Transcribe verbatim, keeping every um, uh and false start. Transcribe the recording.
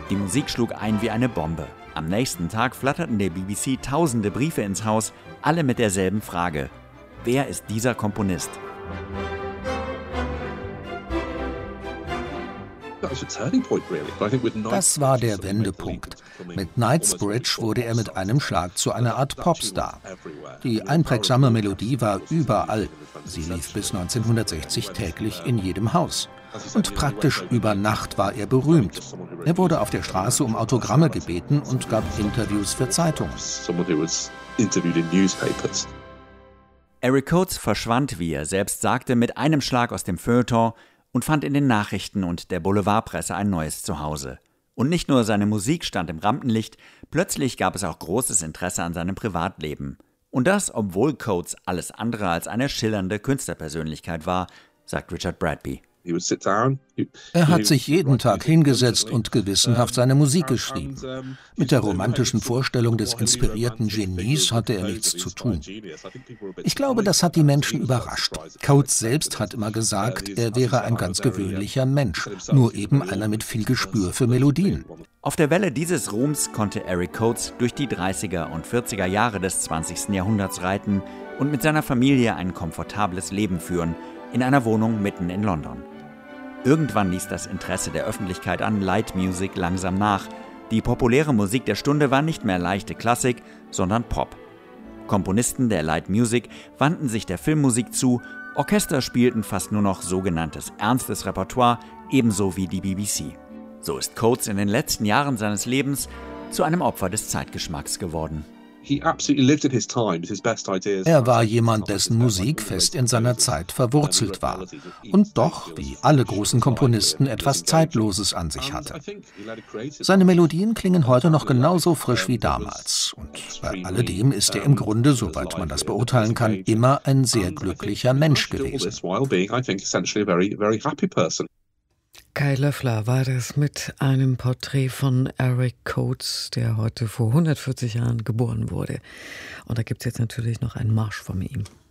Die Musik schlug ein wie eine Bombe. Am nächsten Tag flatterten der B B C tausende Briefe ins Haus, alle mit derselben Frage: Wer ist dieser Komponist? Das war der Wendepunkt. Mit Knightsbridge wurde er mit einem Schlag zu einer Art Popstar. Die einprägsame Melodie war überall. Sie lief bis neunzehnhundertsechzig täglich in jedem Haus. Und praktisch über Nacht war er berühmt. Er wurde auf der Straße um Autogramme gebeten und gab Interviews für Zeitungen. Eric Coates verschwand, wie er selbst sagte, mit einem Schlag aus dem Feuilleton und fand in den Nachrichten und der Boulevardpresse ein neues Zuhause. Und nicht nur seine Musik stand im Rampenlicht, plötzlich gab es auch großes Interesse an seinem Privatleben. Und das, obwohl Coates alles andere als eine schillernde Künstlerpersönlichkeit war, sagt Richard Bradby. Er hat sich jeden Tag hingesetzt und gewissenhaft seine Musik geschrieben. Mit der romantischen Vorstellung des inspirierten Genies hatte er nichts zu tun. Ich glaube, das hat die Menschen überrascht. Coates selbst hat immer gesagt, er wäre ein ganz gewöhnlicher Mensch, nur eben einer mit viel Gespür für Melodien. Auf der Welle dieses Ruhms konnte Eric Coates durch die dreißiger und vierziger Jahre des zwanzigsten Jahrhunderts reiten und mit seiner Familie ein komfortables Leben führen, in einer Wohnung mitten in London. Irgendwann ließ das Interesse der Öffentlichkeit an Light Music langsam nach. Die populäre Musik der Stunde war nicht mehr leichte Klassik, sondern Pop. Komponisten der Light Music wandten sich der Filmmusik zu, Orchester spielten fast nur noch sogenanntes ernstes Repertoire, ebenso wie die B B C. So ist Coates in den letzten Jahren seines Lebens zu einem Opfer des Zeitgeschmacks geworden. Er war jemand, dessen Musik fest in seiner Zeit verwurzelt war und doch, wie alle großen Komponisten, etwas Zeitloses an sich hatte. Seine Melodien klingen heute noch genauso frisch wie damals. Und bei alledem ist er im Grunde, soweit man das beurteilen kann, immer ein sehr glücklicher Mensch gewesen. Kai Löffler war das mit einem Porträt von Eric Coates, der heute vor hundertvierzig Jahren geboren wurde. Und da gibt es jetzt natürlich noch einen Marsch von ihm.